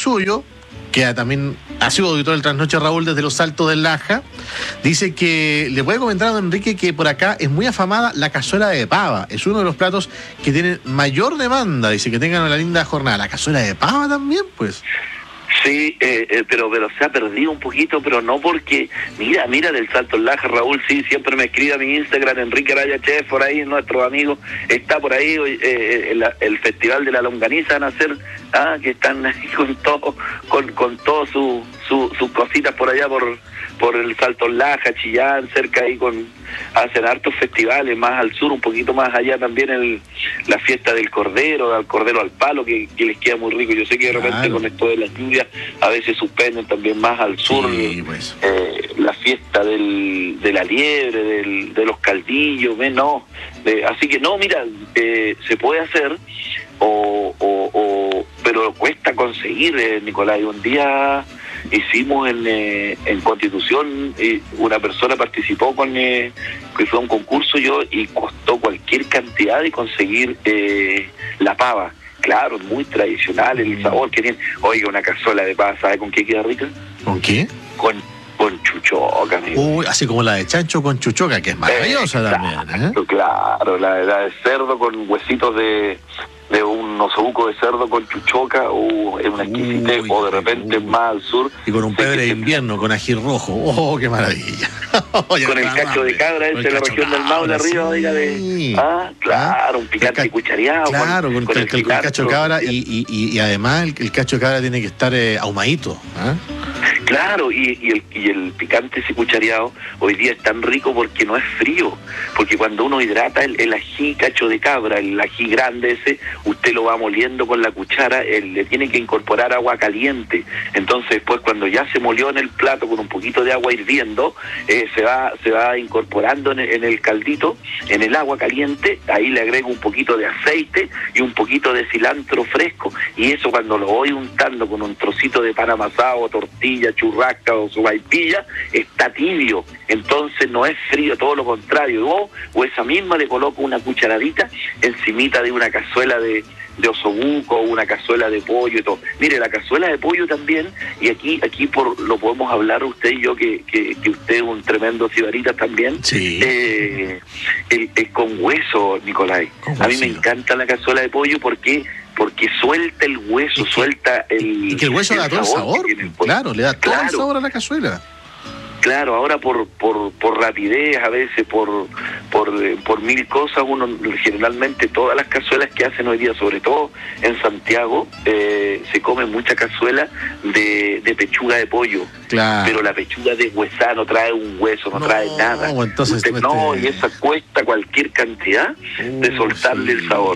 suyo, que también ha sido auditor del Trasnoche Raúl desde los Altos del Laja, dice que le puede comentar a don Enrique que por acá es muy afamada la cazuela de pava. Es uno de los platos que tienen mayor demanda. Dice que tengan una linda jornada. ¿La cazuela de pava también, pues? Sí, pero se ha perdido un poquito, pero no porque, mira del Salto del Laja, Raúl, sí, siempre me escribe a mi Instagram, Enrique Araya Chef, por ahí, nuestro amigo, está por ahí, el Festival de la Longaniza van a hacer, que están ahí con todo, con todo sus cositas por allá, por el Salto del Laja, Chillán, cerca ahí hacen hartos festivales, más al sur, un poquito más allá también la fiesta del cordero al palo, que les queda muy rico. Yo sé que de repente con esto de las lluvias a veces suspenden también más al sur, sí, pues. La fiesta de la liebre, de los caldillos, no, así que no, mira, se puede hacer, pero cuesta conseguir, Nicolás. Un día hicimos en Constitución, una persona participó que fue un concurso y costó cualquier cantidad de conseguir la pava. Claro, muy tradicional el sabor que tiene. Oiga, una cazuela de pava, ¿sabe con qué queda rica? ¿Con qué? Con chuchoca, amigo. Uy, así como la de chancho con chuchoca, que es maravillosa también. Claro, la de cerdo con huesitos de un osobuco de cerdo con chuchoca, es una exquisitez, o de repente más al sur. Y con un pebre de invierno, con ají rojo, ¡oh, qué maravilla! Con el cacho de cabra, ese de la región del Maule arriba, sí. Claro, un picante cuchareado. Claro, con el cacho de cabra, y además el cacho de cabra tiene que estar ahumadito. Claro, y el picante ese cuchareado hoy día es tan rico porque no es frío, porque cuando uno hidrata el ají cacho de cabra, el ají grande ese, usted lo va moliendo con la cuchara, le tiene que incorporar agua caliente. Entonces después, cuando ya se molió en el plato con un poquito de agua hirviendo, se va incorporando en el caldito, en el agua caliente. Ahí le agrego un poquito de aceite y un poquito de cilantro fresco, y eso cuando lo voy untando con un trocito de pan amasado, tortilla, churrasca o sopaipilla, está tibio, entonces no es frío, todo lo contrario. O esa misma le coloco una cucharadita encimita de una cazuela de osobuco, una cazuela de pollo y todo. Mire, la cazuela de pollo también, y aquí lo podemos hablar usted y yo, que usted es un tremendo cibarita también. Sí. Con hueso, Nicolás. A mí me encanta la cazuela de pollo porque suelta el hueso, suelta el... Y que el hueso da todo el sabor, claro, le da todo el sabor a la cazuela. Claro, ahora por rapidez, a veces por mil cosas, uno generalmente todas las cazuelas que hacen hoy día, sobre todo en Santiago, se come mucha cazuela de pechuga de pollo. Claro. Pero la pechuga de huesa no trae un hueso, no trae nada. Entonces, y esa cuesta cualquier cantidad de soltarle el sabor.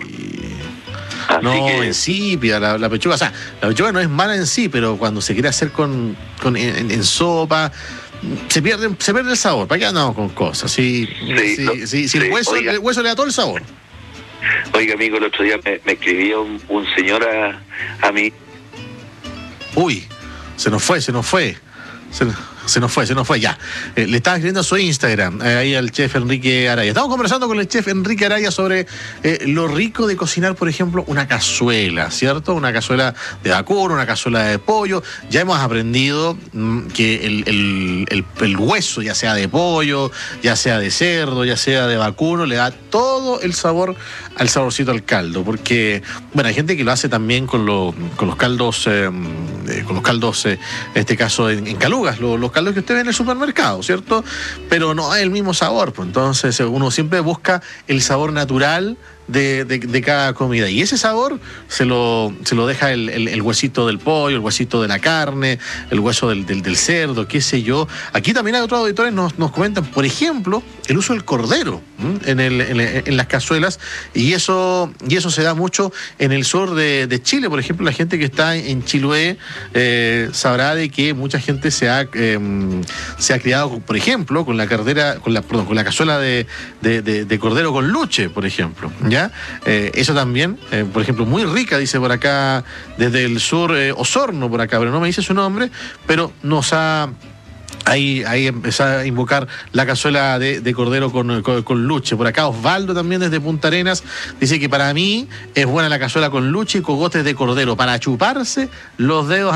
Insípida la pechuga. O sea, la pechuga no es mala en sí, pero cuando se quiere hacer en sopa, se pierde el sabor. ¿Para qué andamos con cosas? El hueso le da todo el sabor. Oiga, amigo, el otro día me escribía un señor a mí. Uy, se nos fue. Se nos fue, ya. Le estaba escribiendo a su Instagram, ahí al chef Enrique Araya. Estamos conversando con el chef Enrique Araya sobre lo rico de cocinar, por ejemplo, una cazuela, ¿cierto? Una cazuela de vacuno, una cazuela de pollo. Ya hemos aprendido que el hueso, ya sea de pollo, ya sea de cerdo, ya sea de vacuno, le da todo el sabor al saborcito al caldo. Porque, bueno, hay gente que lo hace también con los caldos, en este caso en calugas, los caldos que usted ve en el supermercado, ¿cierto? Pero no hay el mismo sabor, pues entonces uno siempre busca el sabor natural de cada comida, y ese sabor se lo deja el huesito del pollo, el huesito de la carne, el hueso del cerdo, qué sé yo. Aquí también hay otros auditores nos comentan, por ejemplo, el uso del cordero en las cazuelas, y eso se da mucho en el sur de Chile. Por ejemplo, la gente que está en Chiloé sabrá de que mucha gente se ha criado, por ejemplo, con la cazuela de cordero con luche, por ejemplo, ¿ya? Eso también, por ejemplo, muy rica, dice por acá, desde el sur, Osorno, por acá, pero no me dice su nombre, pero nos ha... Ahí empezó a invocar la cazuela de cordero con luche. Por acá Osvaldo también desde Punta Arenas dice que para mí es buena la cazuela con luche y cogotes de cordero para chuparse los dedos